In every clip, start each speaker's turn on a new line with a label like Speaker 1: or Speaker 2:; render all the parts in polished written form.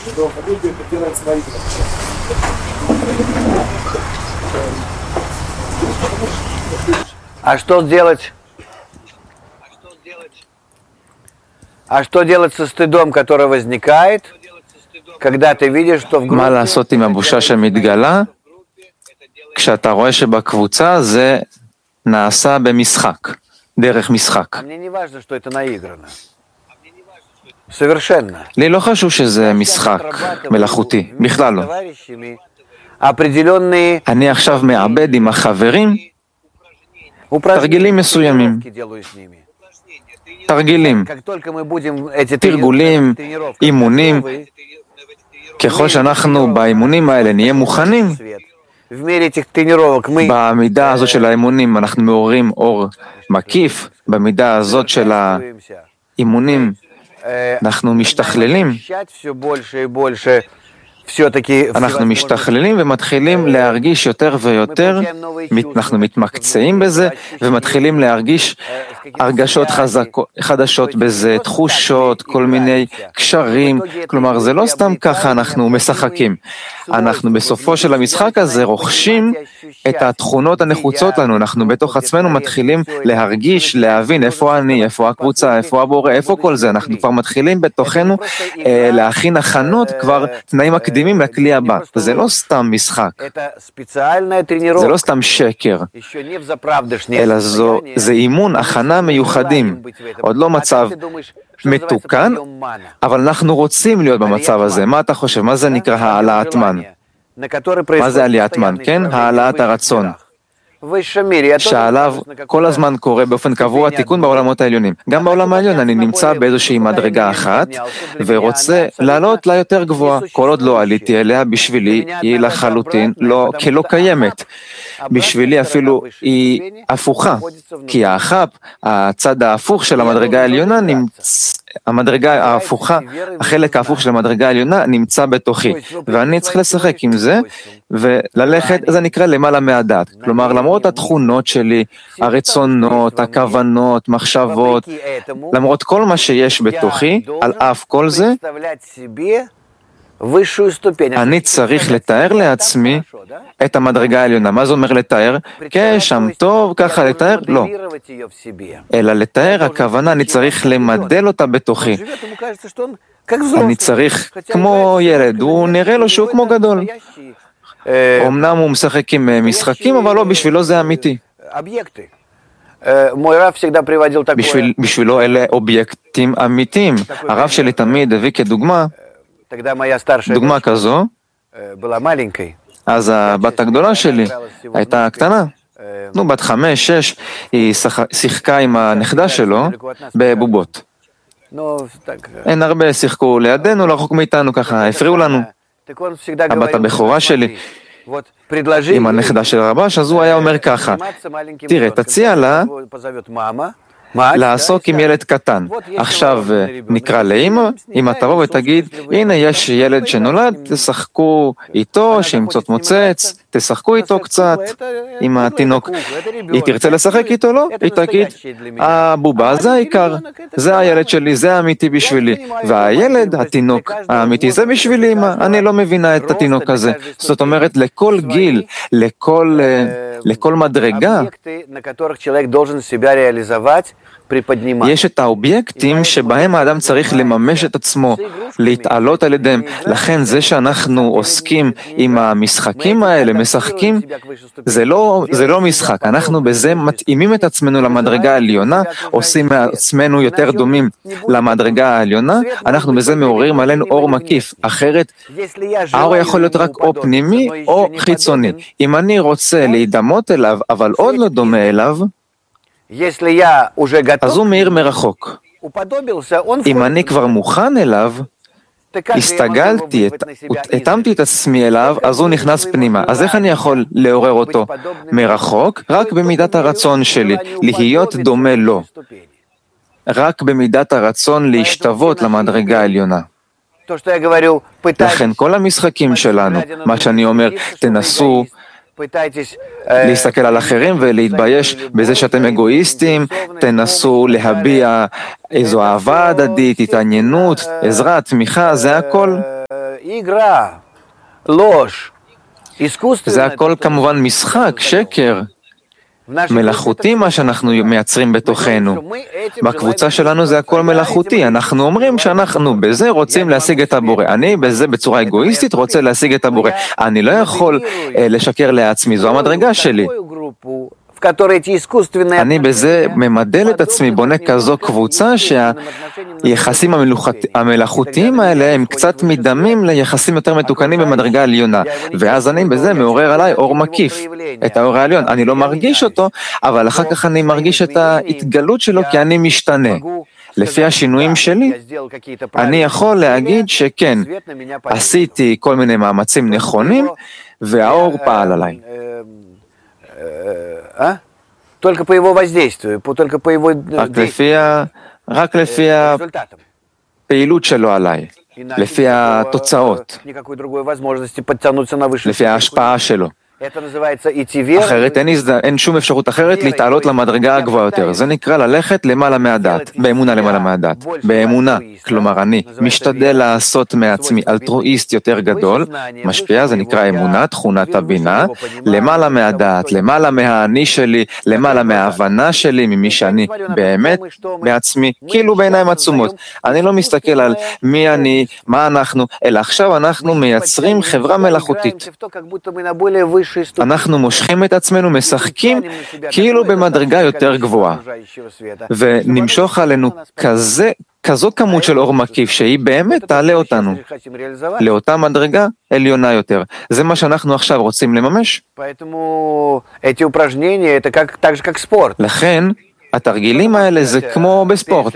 Speaker 1: Люди это делают свои.
Speaker 2: А что делать? А что делать со стыдом, который возникает, когда ты видишь, что в группе...
Speaker 3: מה לעשות עם הבושה שמתגלה? כשאתה רואה שבקבוצה זה נעשה במשחק, דרך משחק.
Speaker 2: Мне не важно, что это наиграно. Совершенно.
Speaker 3: לי לא חשוב שזה משחק מלאכותי, בכלל לא.
Speaker 2: определенные
Speaker 3: אני עכשיו מעבד עם החברים תרגילים מסוימים. תרגילים, תרגולים, אימונים. ככל שאנחנו באימונים האלה נהיה מוכנים, במידה הזאת של האימונים אנחנו מעוררים אור מקיף, במידה הזאת של האימונים אנחנו משתכללים. אנחנו משתכללים ומתחילים להרגיש יותר ויותר, אנחנו מתמקצעים בזה ומתחילים להרגיש הרגשות חדשות בזה, תחושות, כל מיני קשרים, כלומר זה לא סתם ככה אנחנו משחקים, אנחנו בסופו של המשחק הזה רוכשים את התכונות הנחוצות לנו, אנחנו בתוך עצמנו מתחילים להרגיש, להבין איפה אני, איפה הקבוצה, איפה הבורא, איפה כל זה, אנחנו כבר מתחילים בתוכנו להכין הכנות, כבר תנאים מקדימים לכלי הבא, זה לא סתם משחק, זה לא סתם שקר, אלא זה אימון, הכנה מיוחדים, עוד לא מצב מתוקן, אבל אנחנו רוצים להיות במצב הזה. מה אתה חושב? מה זה נקרא העלאת מן? מה זה עליית מן? כן? העלאת הרצון. שעליו כל הזמן קורה באופן קבוע תיקון בעולמות העליונים. גם בעולם העליון אני נמצא באיזושהי מדרגה אחת ורוצה לעלות לה יותר גבוהה. כל עוד לא עליתי אליה, בשבילי היא לחלוטין כלא קיימת. בשבילי אפילו היא הפוכה, כי הצד ההפוך של המדרגה העליונה המדרגה ההפוכה, החלק ההפוך של המדרגה העליונה נמצא בתוכי, ואני צריך לשחק עם זה וללכת, זה נקרא למעלה מהדעת, כלומר למרות התכונות שלי, הרצונות, הכוונות, מחשבות, למרות כל מה שיש בתוכי, על אף כל זה, אני צריך לתאר לעצמי את המדרגה העליונה. מה זה אומר לתאר? כן, שם טוב, ככה לתאר? לא. אלא לתאר, הכוונה, אני צריך למדל אותה בתוכי. אני צריך, כמו ילד, הוא נראה לו שהוא כמו גדול. אמנם הוא משחק עם משחקים, אבל לא, בשבילו זה אמיתי. בשבילו אלה אובייקטים אמיתיים. הרב שלי תמיד הביא כדוגמה, דוגמה כזו, אז הבת הגדולה שלי הייתה קטנה, בת 5-6, היא שיחקה עם הנכדה שלו בבובות. אין הרבה, שיחקו לידינו, לא רחוק מאיתנו ככה, הפריעו לנו. הבת הבכורה שלי עם הנכדה של רבש, אז הוא היה אומר ככה, תראה, תציע לה לעסוק עם ילד קטן. עכשיו נקרא לאמא, אמא תבוא ותגיד, הנה יש ילד שנולד, תשחקו איתו, שימצות מוצץ, תשחקו איתו קצת, עם התינוק. היא תרצה לשחק איתו, לא? היא תגיד, הבובה, זה העיקר, זה הילד שלי, זה האמיתי בשבילי. והילד, התינוק האמיתי, זה בשבילי אמא, אני לא מבינה את התינוק הזה. זאת אומרת, לכל גיל, לכל מדרגה, יש את האובייקטים שבהם האדם צריך לממש את עצמו, להתעלות על ידיהם. לכן זה שאנחנו עוסקים עם המשחקים האלה, משחקים, זה לא משחק. אנחנו בזה מתאימים את עצמנו למדרגה העליונה, עושים מעצמנו יותר דומים למדרגה העליונה, אנחנו בזה מעוררים עלינו אור מקיף. אחרת, האור יכול להיות רק או פנימי או חיצוני. אם אני רוצה להידמות אליו, אבל עוד לא דומה אליו, אז הוא מאיר מרחוק. אם אני כבר מוכן אליו, הסתגלתי, התאמתי את עצמי אליו, אז הוא נכנס פנימה. אז איך אני יכול לעורר אותו מרחוק? רק במידת הרצון שלי, להיות דומה לו. רק במידת הרצון להשתוות למדרגה העליונה. לכן כל המשחקים שלנו, מה שאני אומר, תנסו להסתכל על אחרים ולהתבייש בזה שאתם אגואיסטים, תנסו להביע איזו אהבה הדדית, התעניינות, עזרה, תמיכה, זה הכל זה הכל כמובן משחק, שקר, מלאכותי מה שאנחנו מייצרים בתוכנו. בקבוצה שלנו זה הכל מלאכותי, אנחנו אומרים שאנחנו בזה רוצים להשיג את הבורא. אני בזה בצורה אגואיסטית רוצה להשיג את הבורא. אני לא יכול לשקר לעצמי, זו המדרגה שלי. אני בזה ממדל את עצמי, בונה כזו קבוצה שהיחסים המלאכותיים האלה הם קצת מדמים ליחסים יותר מתוקנים במדרגה עליונה, ואז אני בזה מעורר עליי אור מקיף, את האור העליון. אני לא מרגיש אותו, אבל אחר כך אני מרגיש את ההתגלות שלו כי אני משתנה. לפי השינויים שלי, אני יכול להגיד שכן, עשיתי כל מיני מאמצים נכונים, והאור פעל עליי.
Speaker 2: только по его воздействию, только по его
Speaker 3: רק לפי הפעילות שלו עליי, לפי התוצאות, לפי ההשפעה שלו. אחרת אין שום אפשרות אחרת להתעלות למדרגה הגבוהה יותר. זה נקרא ללכת למעלה מהדת, באמונה למעלה מהדת. באמונה, כלומר אני משתדל לעשות מעצמי אלטרואיסט יותר גדול, משפיע, זה נקרא אמונה, תכונת הבינה, למעלה מהדת, למעלה מהאני שלי, למעלה מההבנה שלי, ממי שאני באמת בעצמי, כאילו בעיניים עצומות. אני לא מסתכל על מי אני, מה אנחנו, אלא עכשיו אנחנו מייצרים חברה מלאכותית. אנחנו מושכים את עצמנו, משחקים כאילו במדרגה יותר גבוהה, ונמשוך עלינו כזו כמות של אור מקיף שהיא באמת תעלה אותנו לאותה מדרגה עליונה יותר. זה מה שאנחנו עכשיו רוצים לממש. לכן התרגילים האלה זה כמו בספורט.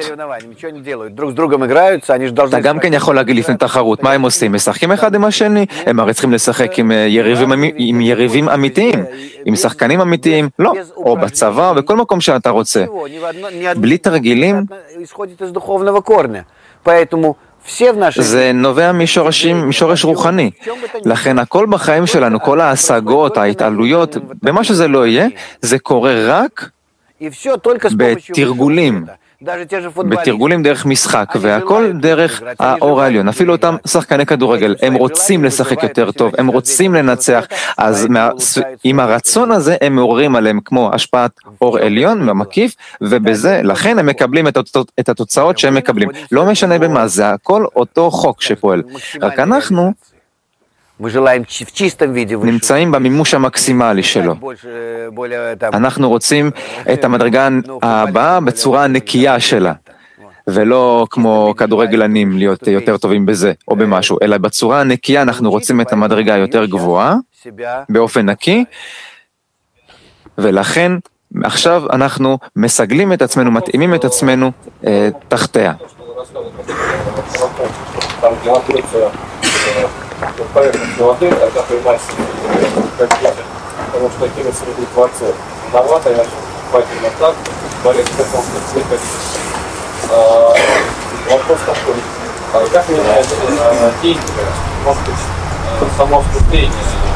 Speaker 3: אתה גם כן יכול להגיד לפני תחרות, מה הם עושים? משחקים אחד עם השני? הם הרי צריכים לשחק עם יריבים אמיתיים, עם שחקנים אמיתיים, לא, או בצבא, או בכל מקום שאתה רוצה. בלי תרגילים, זה נובע משורש רוחני. לכן הכל בחיים שלנו, כל ההשגות, ההתעלויות, במה שזה לא יהיה, זה קורה רק בתרגולים דרך משחק, והכל דרך האור העליון. אפילו אותם שחקני כדורגל, הם רוצים לשחק יותר טוב, הם רוצים לנצח, אז עם הרצון הזה הם מעוררים עליהם כמו השפעת אור עליון מקיף, ובזה, לכן הם מקבלים את התוצאות שהם מקבלים. לא משנה במה, זה הכל אותו חוק שפועל. רק אנחנו נמצאים במימוש המקסימלי שלו. אנחנו רוצים את המדרגה הבאה בצורה הנקייה שלה, ולא כמו כדורגלנים להיות יותר טובים בזה או במשהו, אלא בצורה הנקייה אנחנו רוצים את המדרגה יותר גבוהה, באופן נקי, ולכן עכשיו אנחנו מסגלים את עצמנו, מתאימים את עצמנו תחתיה.
Speaker 1: поверхность воды, тогда принимается как ветер, потому что кинуть среди творцов. Нарвато я поэтому так, более таком выходе. Вопрос такой, как меняется действие, может быть, само вступление